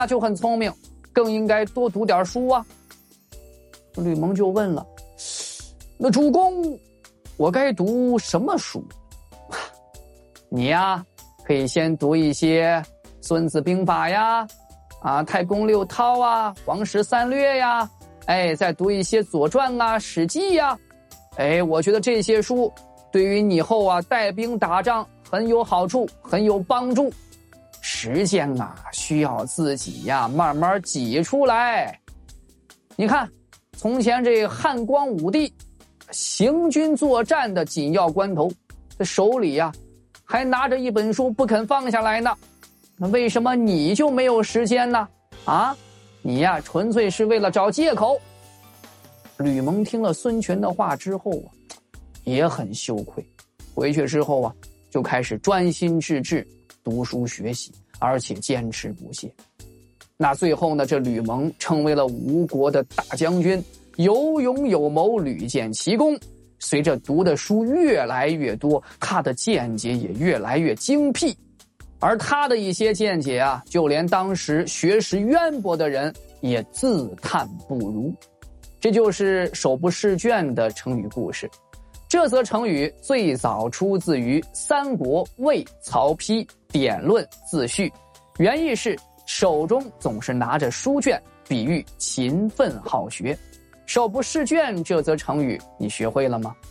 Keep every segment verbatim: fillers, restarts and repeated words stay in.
就很聪明，更应该多读点书啊。吕蒙就问了，那主公，我该读什么书？你呀，可以先读一些孙子兵法呀，啊，太公六韬啊，王史三略呀，哎，再读一些左传啊，史记呀，哎，我觉得这些书对于你以后啊带兵打仗很有好处，很有帮助。时间啊，需要自己呀慢慢挤出来。你看，从前这汉光武帝行军作战的紧要关头，这手里呀还拿着一本书不肯放下来呢。那为什么你就没有时间呢？啊，你呀纯粹是为了找借口。吕蒙听了孙权的话之后啊，也很羞愧。回去之后啊，就开始专心致志读书学习，而且坚持不懈。那最后呢，这吕蒙成为了吴国的大将军，有勇有谋，屡建奇功。随着读的书越来越多，他的见解也越来越精辟。而他的一些见解啊，就连当时学识渊博的人也自叹不如。这就是手不释卷的成语故事。这则成语最早出自于三国魏曹丕典论自序，原意是手中总是拿着书卷，比喻勤奋好学。手不释卷这则成语你学会了吗？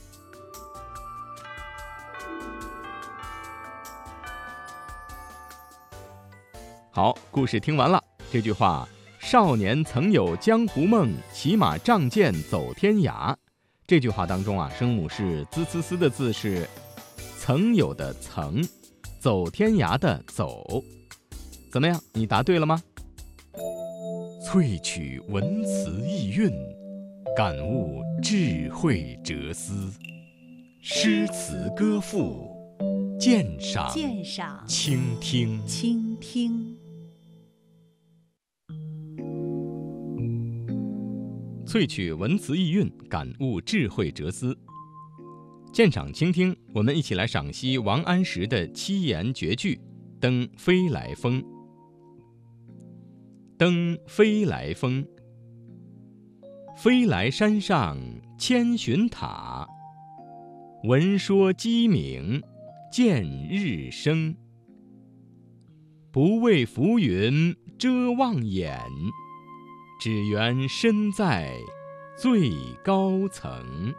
好，故事听完了。这句话，少年曾有江湖梦，骑马仗剑走天涯。这句话当中啊，声母是滋呲呲的字是曾有的曾，走天涯的走。怎么样，你答对了吗？萃取文辞意蕴，感悟智慧哲思，诗词歌赋，鉴赏鉴赏倾听倾听。 萃取文辞意蕴，感悟智慧哲思，鉴赏倾听。我们一起来赏析王安石的七言绝句《登飞来峰》。登飞来峰，飞来山上千寻塔，闻说鸡鸣见日升。不畏浮云遮望眼，只缘身在最高层。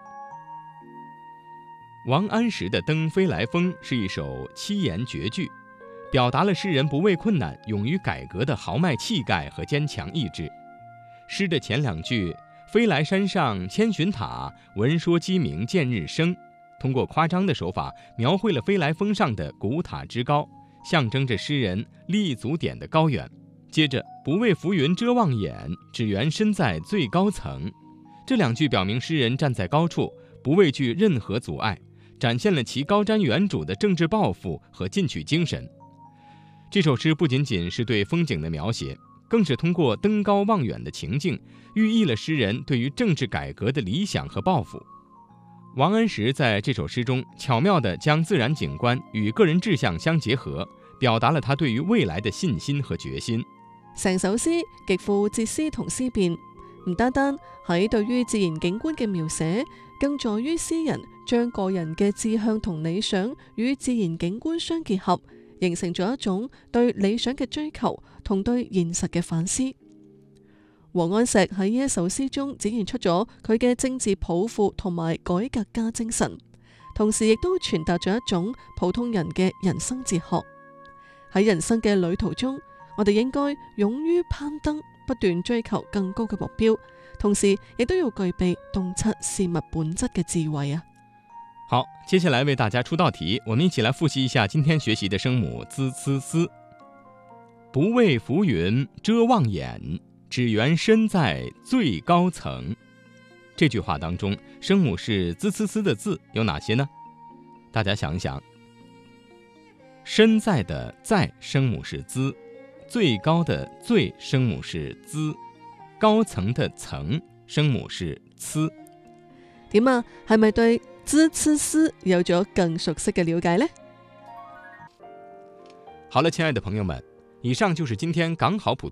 王安石的《登飞来峰》是一首七言绝句，表达了诗人不畏困难、勇于改革的豪迈气概和坚强意志。诗的前两句“飞来山上千寻塔，闻说鸡鸣见日升”，通过夸张的手法描绘了飞来峰上的古塔之高，象征着诗人立足点的高远。接着“不畏浮云遮望眼，只缘身在最高层”，这两句表明诗人站在高处，不畏惧任何阻碍，展现了其高瞻远瞩的政治抱负和进取精神。这首诗不仅仅是对风景的描写，更是通过登高望远的情境，寓意了诗人对于政治改革的理想和抱負。王安石在這首詩中巧妙地將自然景觀與個人志向相結合，表達了他對於未來的信心和決心。 成首詩極富哲思同思辨，唔單單喺對於自然景觀嘅描寫，更在於詩人將個人嘅志向同理想與自然景觀相結合，形成咗一種對理想嘅追求同對現實嘅反思。王安石喺呢一首詩中展現出咗佢嘅政治抱負同埋改革家精神，同時亦都傳達咗一種普通人嘅人生哲學。喺人生嘅旅途中，我哋應該勇於攀登，不斷追求更高嘅目標，同時亦都要具備洞察事物本質嘅智慧啊！ 好，接下來為大家出道題，我們一起來複習一下今天學習的聲母滋呲絲。不畏浮雲遮望眼，只緣身在最高層。這句話當中，聲母是滋呲絲的字有哪些呢？大家想一想。身在的在聲母是滋，最高的最聲母是滋，高層的層聲母是呲。 點啊？係咪對滋呲絲有咗更熟悉嘅了解呢？ 好了，親愛的朋友們， 以上就是今天港好普